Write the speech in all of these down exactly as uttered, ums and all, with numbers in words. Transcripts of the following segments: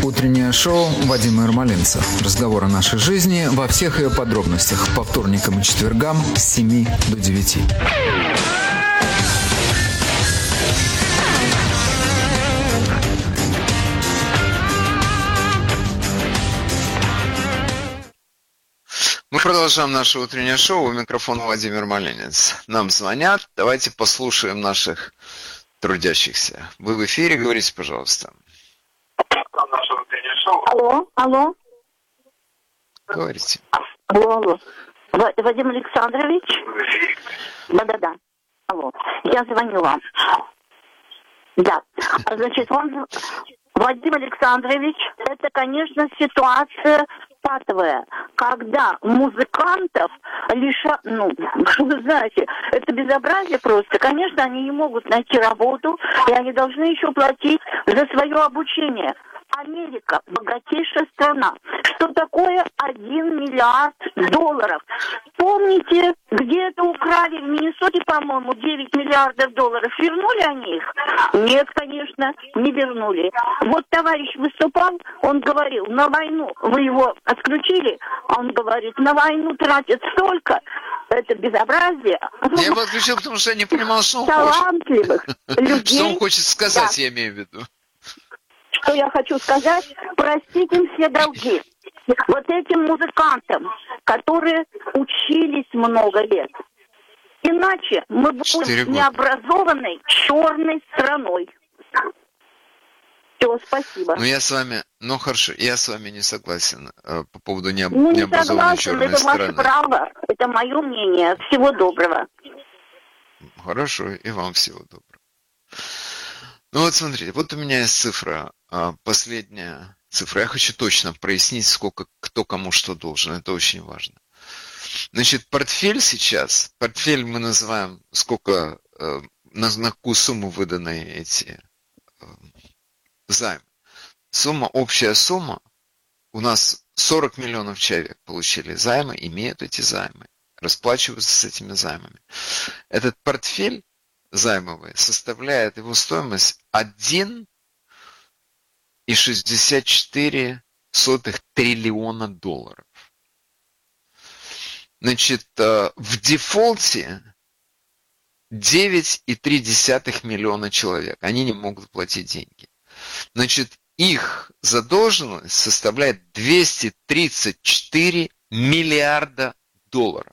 Утреннее шоу Вадима Ермолинца. Разговор о нашей жизни во всех ее подробностях. По вторникам и четвергам с семи до девяти. Мы продолжаем наше утреннее шоу. У микрофона Вадим Ермолинец. Нам звонят. Давайте послушаем наших трудящихся. Вы в эфире, говорите, пожалуйста. Алло, алло. Говорите. Алло, алло. Вадим Александрович? Да-да-да. Алло. Я звоню вам. Да. Значит, он... Вадим Александрович, это, конечно, ситуация патовая, когда музыкантов лишат, ну, вы знаете, это безобразие просто. Конечно, они не могут найти работу, и они должны еще платить за свое обучение. Америка – богатейшая страна. Что такое один миллиард долларов? Помните, где-то украли в Миннесоте, по-моему, девять миллиардов долларов. Вернули они их? Нет, конечно, не вернули. Вот товарищ выступал, он говорил, на войну вы его отключили, а он говорит, на войну тратят столько. Это безобразие. Я его отключил, потому что я не понимал, что он талантливых хочет. людей. Что он хочет сказать, Да. я имею в виду. Что я хочу сказать, простить им все долги. Вот этим музыкантам, которые учились много лет. Иначе мы будем необразованной черной страной. Все, спасибо. Ну, я с вами, ну, хорошо, я с вами не согласен э, по поводу необ... Ну, не необразованной согласен, черной это страны. ваше право, это мое мнение. Всего доброго. Хорошо, и вам всего доброго. Ну вот смотрите, вот у меня есть цифра, последняя цифра. Я хочу точно прояснить, сколько кто кому что должен. Это очень важно. Значит, портфель сейчас, портфель мы называем, сколько, на, на какую сумму выданы эти займы. Сумма, общая сумма, у нас сорок миллионов человек получили займы, имеют эти займы, расплачиваются с этими займами. Этот портфель займовый составляет его стоимость один целых шестьдесят четыре сотых триллиона долларов. Значит, в дефолте девять целых три десятых миллиона человек. Они не могут платить деньги. Значит, их задолженность составляет двести тридцать четыре миллиарда долларов.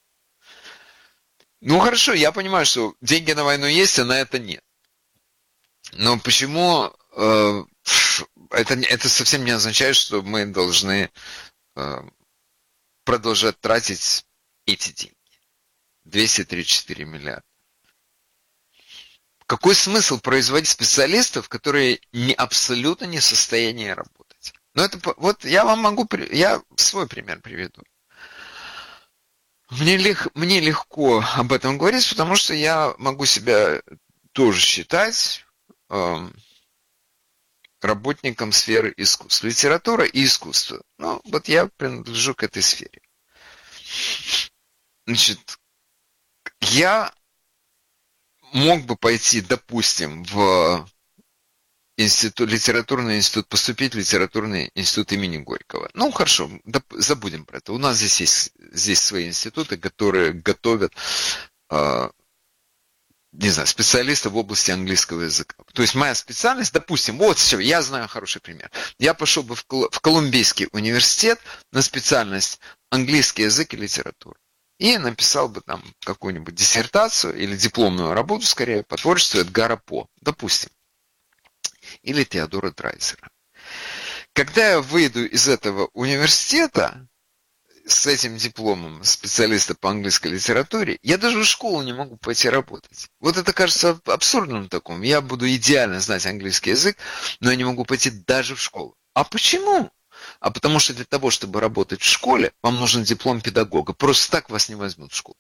Ну хорошо, я понимаю, что деньги на войну есть, а на это нет. Но почему э, это, это совсем не означает, что мы должны э, продолжать тратить эти деньги. двести тридцать четыре миллиарда. Какой смысл производить специалистов, которые не, абсолютно не в состоянии работать? Ну это вот я вам могу, я свой пример приведу. Мне, лег, мне легко об этом говорить, потому что я могу себя тоже считать э, работником сферы искусств. Литература и искусство. Ну, вот я принадлежу к этой сфере. Значит, я мог бы пойти, допустим, в институт, литературный институт, поступить в литературный институт имени Горького. Ну, хорошо, забудем про это. У нас здесь есть здесь свои институты, которые готовят, э, не знаю, специалистов в области английского языка. То есть моя специальность, допустим, вот все, я знаю хороший пример. Я пошел бы в, Кол- в Колумбийский университет на специальность английский язык и литература. И написал бы там какую-нибудь диссертацию или дипломную работу, скорее, по творчеству Эдгара По, допустим. Или Теодора Драйзера. Когда я выйду из этого университета с этим дипломом специалиста по английской литературе, я даже в школу не могу пойти работать. Вот это кажется абсурдным таким. Я буду идеально знать английский язык, но я не могу пойти даже в школу. А почему? А потому что для того, чтобы работать в школе, вам нужен диплом педагога. Просто так вас не возьмут в школу.